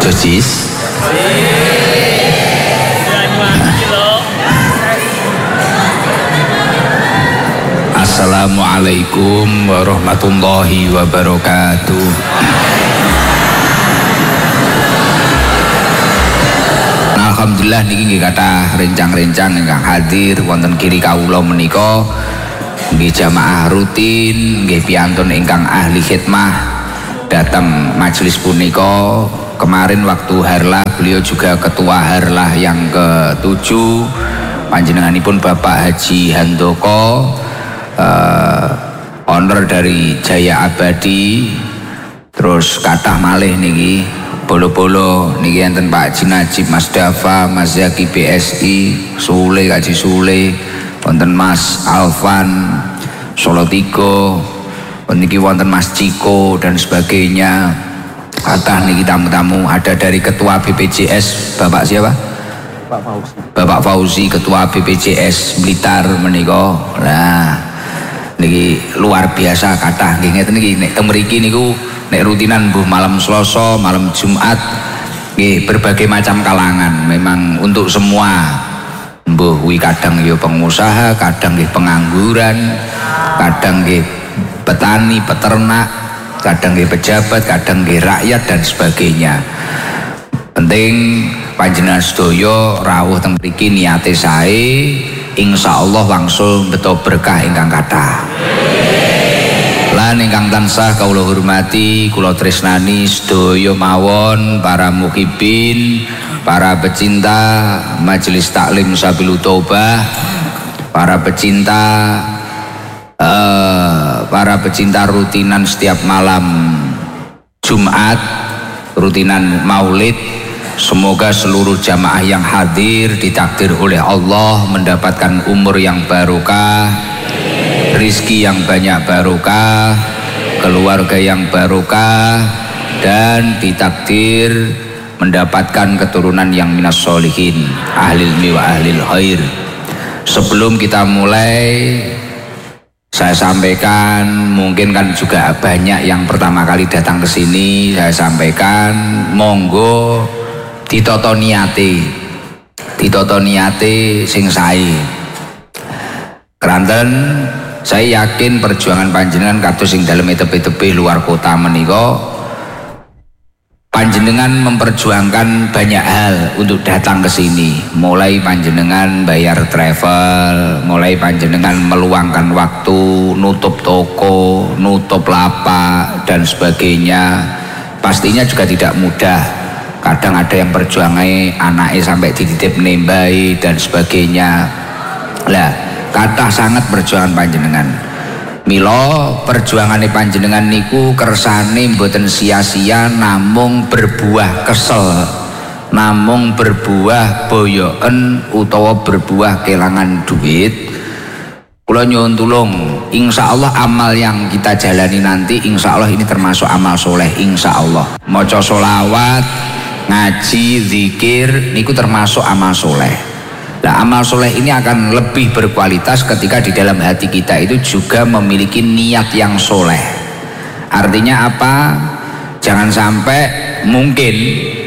Jojis. Assalamualaikum warahmatullahi wabarakatuh. Alhamdulillah niki nggih kathah rencang-rencang ingkang hadir wonten kiri kawula menika nggih jamaah rutin nggih piantun ingkang ahli khidmah datang majelis punika. Kemarin waktu Harlah beliau juga ketua Harlah yang ke-7, panjenenganipun Bapak Haji Handoko, owner dari Jaya Abadi. Terus kathah malih niki bolo-bolo niki enten Pak Haji Najib, Mas Dafa, Mas Zaki BSI, Sule, Kaji Sule, wonten Mas Alvan, Solo Tigo, niki wonten Mas Ciko dan sebagainya. Kathah niki tamu-tamu, ada dari Ketua BPJS Bapak siapa? Bapak Fauzi, Ketua BPJS Blitar menika. Nah, niki luar biasa kathah nggih ngeten niki nek teng mriki niku nek rutinan mbuh malam Selasa, malam Jumat nggih berbagai macam kalangan, memang untuk semua. Mbuh kuwi kadang ya pengusaha, kadang nggih pengangguran, kadang nggih petani, peternak, kadang nggih pejabat, kadang nggih rakyat dan sebagainya. Penting panjenengan sedaya rawuh teng mriki niate sae, insyaallah wangsul beto berkah ingkang kathah. Lan ingkang tansah kawula hormati, kula tresnani sedaya mawon para muhibin, para pecinta Majelis Taklim Sabilul Taubah, para pecinta rutinan setiap malam Jumat, rutinan Maulid. Semoga seluruh jamaah yang hadir ditakdir oleh Allah mendapatkan umur yang barokah, rizki yang banyak barokah, keluarga yang barokah, dan ditakdir mendapatkan keturunan yang minas sholihin, ahlil ilmi wa ahlil khair. Sebelum kita mulai, saya sampaikan, mungkin kan juga banyak yang pertama kali datang ke sini, saya sampaikan monggo ditoto niate sing sae. Keranten saya yakin perjuangan panjenengan kados sing dalem tepi-tepi luar kota menika, panjenengan memperjuangkan banyak hal untuk datang ke sini, mulai panjenengan bayar travel, mulai panjenengan meluangkan waktu nutup toko, nutup lapak dan sebagainya. Pastinya juga tidak mudah. Kadang ada yang perjuangannya anaknya sampai dititip nembai dan sebagainya. Lah, kathah sangat perjuangan panjenengan. Mila perjuangannya panjenengan niku kersane mboten sia-sia, namung berbuah kesel, namung berbuah boyoken utawa berbuah kelangan duit. Kula nyuwun tulung, insyaallah amal yang kita jalani nanti insyaallah ini termasuk amal soleh, insyaallah. Maca sholawat, ngaji, zikir niku termasuk amal soleh. Nah, amal soleh ini akan lebih berkualitas ketika di dalam hati kita itu juga memiliki niat yang soleh. Artinya apa? Jangan sampai mungkin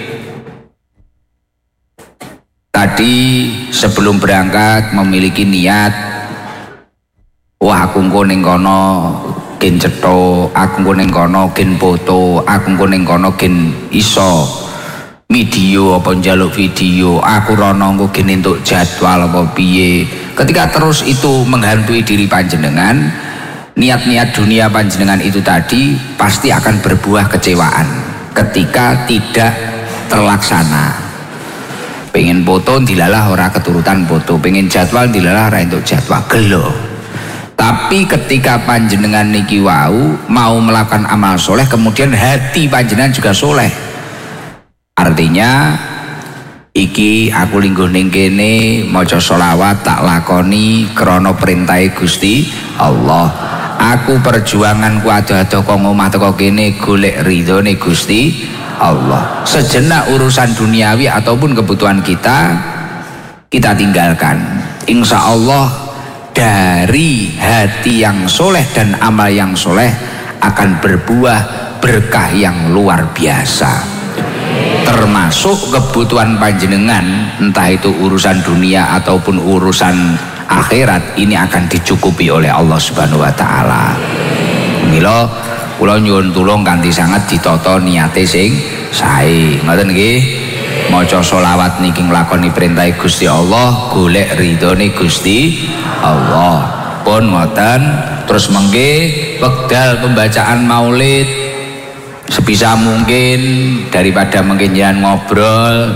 tadi sebelum berangkat memiliki niat, wah aku engko ning kono gen cetho, aku engko ning kono gen foto, aku engko ning kono gen iso video apa njaluk video, aku rono engko gen entuk jadwal apa piye. Ketika terus itu menghantui diri panjenengan, niat-niat dunia panjenengan itu tadi pasti akan berbuah kecewaan ketika tidak terlaksana. Pengen foto dilalah ora keturutan foto, pengen jadwal dilalah ora entuk jadwal, gelo. Tapi ketika panjenengan niki wau mau melakukan amal soleh, kemudian hati panjenengan juga soleh. Artinya iki aku lingguh ning kene maca sholawat tak lakoni krana perintahe Gusti Allah. Aku perjuanganku ado-ado kok omah teko kene golek ridhone Gusti Allah. Sejenak urusan duniawi ataupun kebutuhan kita tinggalkan. Insya Allah dari hati yang soleh dan amal yang soleh akan berbuah berkah yang luar biasa. termasuk kebutuhan panjenengan entah itu urusan dunia ataupun urusan akhirat ini akan dicukupi oleh Allah Subhanahu wa taala. Mila kula nyuwun tulung kanthi sanget ditata niate sing sae. Ngoten nggih. Maca selawat niki nglakoni perintah Gusti Allah, golek ridhone Gusti Allah. Pun ngoten, terus mengke wekdal pembacaan Maulid sebisa mungkin daripada mungkin jangan ngobrol